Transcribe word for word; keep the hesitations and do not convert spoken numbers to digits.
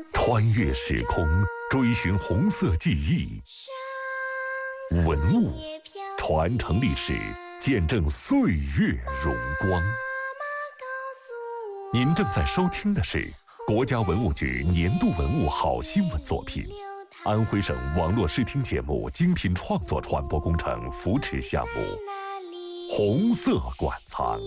穿越时空，追寻红色记忆，文物传承历史，见证岁月荣光。您正在收听的是国家文物局年度文物好新闻作品，安徽省网络视听节目精品创作传播工程扶持项目——红色馆藏。